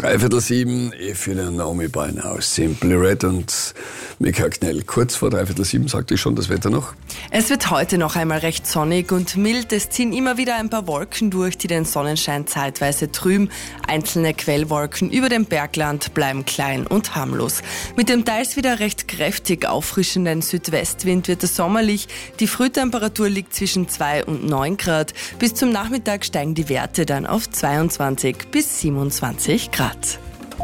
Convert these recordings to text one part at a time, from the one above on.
7:03, für den Naomi Beinhaus, Simply Red und Mika Knell. Kurz vor 7:03 sagte ich schon das Wetter noch. Es wird heute noch einmal recht sonnig und mild. Es ziehen immer wieder ein paar Wolken durch, die den Sonnenschein zeitweise trüben. Einzelne Quellwolken über dem Bergland bleiben klein und harmlos. Mit dem teils wieder recht kräftig auffrischenden Südwestwind wird es sommerlich. Die Frühtemperatur liegt zwischen 2 und 9 Grad. Bis zum Nachmittag steigen die Werte dann auf 22 bis 27 Grad.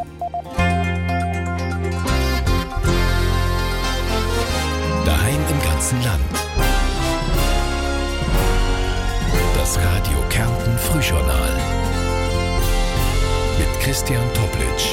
Daheim im ganzen Land. Das Radio Kärnten Frühjournal mit Christian Toplitsch.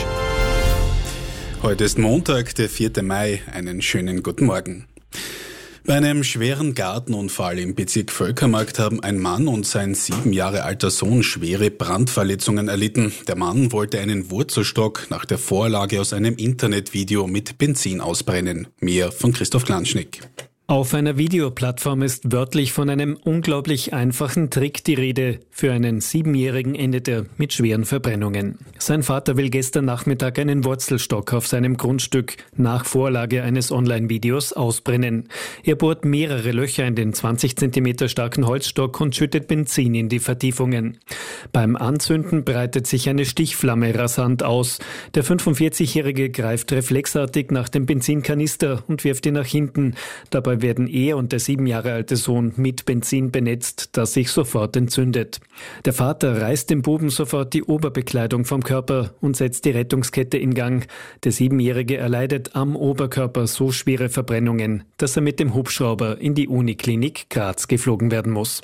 Heute ist Montag, der 4. Mai. Einen schönen guten Morgen. Bei einem schweren Gartenunfall im Bezirk Völkermarkt haben ein Mann und sein 7 Jahre alter Sohn schwere Brandverletzungen erlitten. Der Mann wollte einen Wurzelstock nach der Vorlage aus einem Internetvideo mit Benzin ausbrennen. Mehr von Christoph Klanschnick. Auf einer Videoplattform ist wörtlich von einem unglaublich einfachen Trick die Rede. Für einen 7-Jährigen endet er mit schweren Verbrennungen. Sein Vater will gestern Nachmittag einen Wurzelstock auf seinem Grundstück nach Vorlage eines Online-Videos ausbrennen. Er bohrt mehrere Löcher in den 20 cm starken Holzstock und schüttet Benzin in die Vertiefungen. Beim Anzünden breitet sich eine Stichflamme rasant aus. Der 45-Jährige greift reflexartig nach dem Benzinkanister und wirft ihn nach hinten. Dabei werden er und der 7 Jahre alte Sohn mit Benzin benetzt, das sich sofort entzündet. Der Vater reißt dem Buben sofort die Oberbekleidung vom Körper und setzt die Rettungskette in Gang. Der 7-Jährige erleidet am Oberkörper so schwere Verbrennungen, dass er mit dem Hubschrauber in die Uniklinik Graz geflogen werden muss.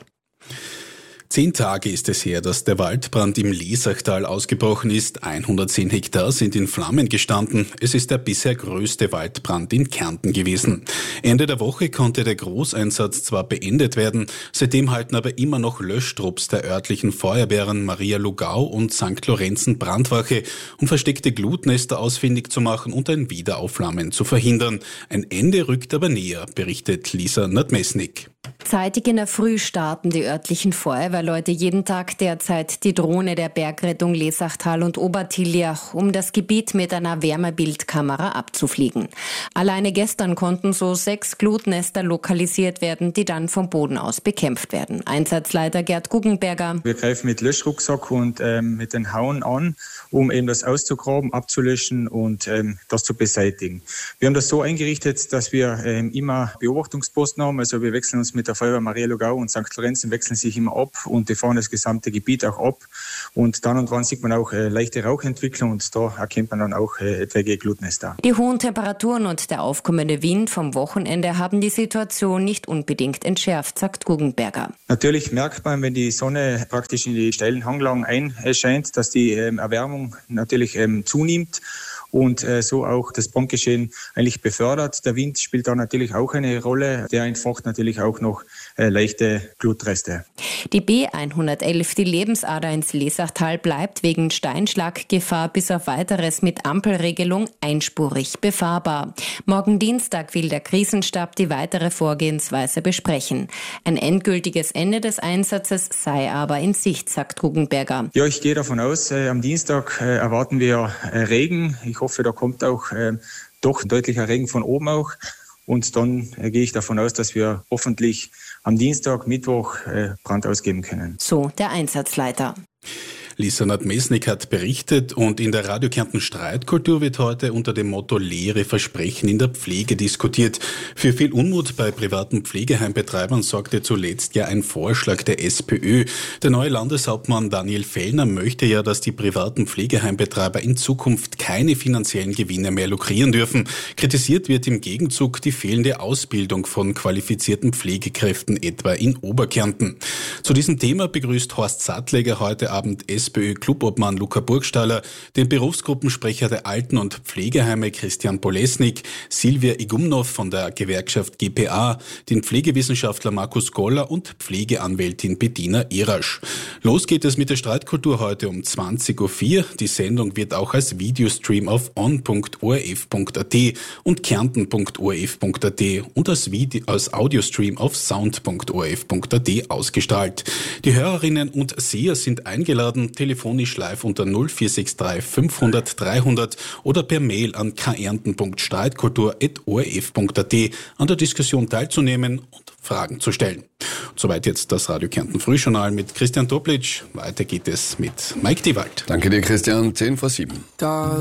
10 Tage ist es her, dass der Waldbrand im Lesachtal ausgebrochen ist. 110 Hektar sind in Flammen gestanden. Es ist der bisher größte Waldbrand in Kärnten gewesen. Ende der Woche konnte der Großeinsatz zwar beendet werden, seitdem halten aber immer noch Löschtrupps der örtlichen Feuerwehren Maria Lugau und St. Lorenzen Brandwache, um versteckte Glutnester ausfindig zu machen und ein Wiederaufflammen zu verhindern. Ein Ende rückt aber näher, berichtet Lisa Nadmesnik. Zeitig in der Früh starten die örtlichen Feuerwehrleute jeden Tag derzeit die Drohne der Bergrettung Lesachtal und Obertiljach, um das Gebiet mit einer Wärmebildkamera abzufliegen. Alleine gestern konnten so 6 Glutnester lokalisiert werden, die dann vom Boden aus bekämpft werden. Einsatzleiter Gerd Guggenberger. Wir greifen mit Löschrucksack und mit den Hauen an, um eben das auszugraben, abzulöschen und das zu beseitigen. Wir haben das so eingerichtet, dass wir immer Beobachtungsposten haben, also wir wechseln uns mit der Feuerwehr Maria Lugau und St. Lorenzen wechseln sich immer ab und die fahren das gesamte Gebiet auch ab. Und dann und wann sieht man auch leichte Rauchentwicklung und da erkennt man dann auch etwaige Glutnester. Die hohen Temperaturen und der aufkommende Wind vom Wochenende haben die Situation nicht unbedingt entschärft, sagt Guggenberger. Natürlich merkt man, wenn die Sonne praktisch in die steilen Hanglagen einscheint, dass die Erwärmung natürlich zunimmt. Und so auch das Brandgeschehen eigentlich befördert. Der Wind spielt da natürlich auch eine Rolle. Der entfacht natürlich auch noch leichte Glutreste. Die B111, die Lebensader ins Lesachtal, bleibt wegen Steinschlaggefahr bis auf Weiteres mit Ampelregelung einspurig befahrbar. Morgen Dienstag will der Krisenstab die weitere Vorgehensweise besprechen. Ein endgültiges Ende des Einsatzes sei aber in Sicht, sagt Guggenberger. Ja, ich gehe davon aus, am Dienstag erwarten wir Regen. Ich hoffe, da kommt auch doch deutlicher Regen von oben auch. Und dann gehe ich davon aus, dass wir hoffentlich am Dienstag, Mittwoch Brand ausgeben können. So der Einsatzleiter. Lisa Nadmesnik hat berichtet und in der Radio Kärnten Streitkultur wird heute unter dem Motto leere Versprechen in der Pflege diskutiert. Für viel Unmut bei privaten Pflegeheimbetreibern sorgte zuletzt ja ein Vorschlag der SPÖ. Der neue Landeshauptmann Daniel Fellner möchte ja, dass die privaten Pflegeheimbetreiber in Zukunft keine finanziellen Gewinne mehr lukrieren dürfen. Kritisiert wird im Gegenzug die fehlende Ausbildung von qualifizierten Pflegekräften, etwa in Oberkärnten. Zu diesem Thema begrüßt Horst Sattleger heute Abend SPÖ-Clubobmann Luca Burgstaller, den Berufsgruppensprecher der Alten- und Pflegeheime Christian Polesnik, Silvia Igumnov von der Gewerkschaft GPA, den Pflegewissenschaftler Markus Goller und Pflegeanwältin Bettina Irasch. Los geht es mit der Streitkultur heute um 20.04 Uhr. Die Sendung wird auch als Video Videostream auf on.orf.at und kärnten.orf.at und als Audiostream auf sound.orf.at ausgestrahlt. Die Hörerinnen und Seher sind eingeladen, telefonisch live unter 0463 500 300 oder per Mail an kärnten.streitkultur@orf.at an der Diskussion teilzunehmen und Fragen zu stellen. Soweit jetzt das Radio Kärnten Frühjournal mit Christian Toplic. Weiter geht es mit Mike Dewald. Danke dir, Christian. 6:10.